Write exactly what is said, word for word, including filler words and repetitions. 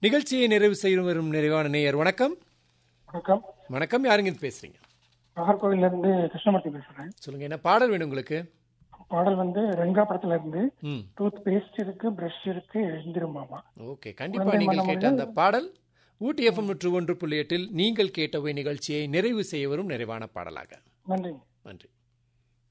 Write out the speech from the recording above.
நிகழ்ச்சியை நிறைவு செய்து வரும் நிறைவான நேயர் வணக்கம். வணக்கம். வணக்கம், யாருங்க இது பேசுறீங்க? நாகர்கோவில்ல இருந்து கிருஷ்ணமூர்த்தி பேசுறேன். சொல்லுங்க, என்ன பாடல் வேணும் உங்களுக்கு? பாடல் வந்து ரெங்கா படத்துல இருந்து ம் டூத் பேஸ்ட் இருக்கு, பிரஷ் இருக்கு, எழுந்திரும் மாமா. ஓகே, கண்டிப்பா குழந்தை நீங்கள் மனமுள்ள- கேட்ட அந்த பாடல் ஊட்டி எஃப்எம் நூற்று ஒன்று புள்ளி எட்டில் நீங்கள் கேட்டவை நிகழ்ச்சியை நிறைவு செய்ய வரும் நிறைவான பாடலாக. நன்றி. நன்றி.